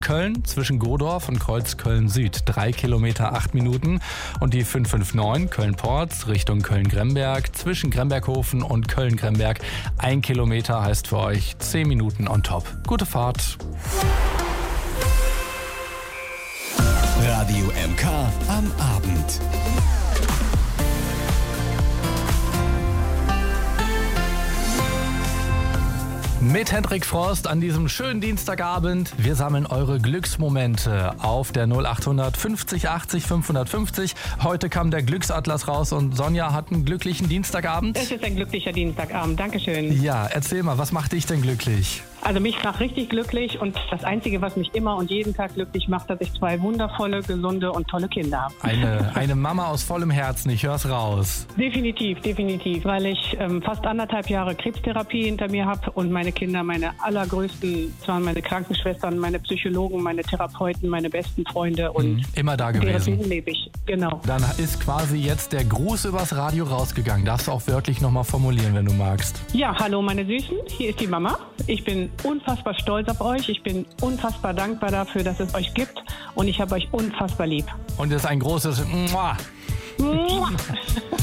Köln zwischen Godorf und Kreuzköln Süd 3 Kilometer 8 Minuten und die 559 Köln-Porz Richtung Köln-Gremberg zwischen Gremberghofen und Köln-Gremberg 1 Kilometer heißt für euch 10 Minuten on top. Gute Fahrt! Radio MK am Abend. Mit Hendrik Frost an diesem schönen Dienstagabend. Wir sammeln eure Glücksmomente auf der 0800 50 80 550. Heute kam der Glücksatlas raus und Sonja hat einen glücklichen Dienstagabend. Es ist ein glücklicher Dienstagabend, Dankeschön. Ja, erzähl mal, was macht dich denn glücklich? Also mich macht richtig glücklich und das Einzige, was mich immer und jeden Tag glücklich macht, dass ich 2 wundervolle, gesunde und tolle Kinder habe. Eine Mama aus vollem Herzen, ich hör's raus. Definitiv, weil ich fast 1,5 Jahre Krebstherapie hinter mir habe und meine Kinder, meine allergrößten, das waren meine Krankenschwestern, meine Psychologen, meine Therapeuten, meine besten Freunde und immer da gewesen. Deren lebe ich, genau. Dann ist quasi jetzt der Gruß übers Radio rausgegangen. Darfst du auch wörtlich nochmal formulieren, wenn du magst. Ja, hallo meine Süßen, hier ist die Mama. Ich bin unfassbar stolz auf euch. Ich bin unfassbar dankbar dafür, dass es euch gibt und ich habe euch unfassbar lieb. Und es ist ein großes Mua.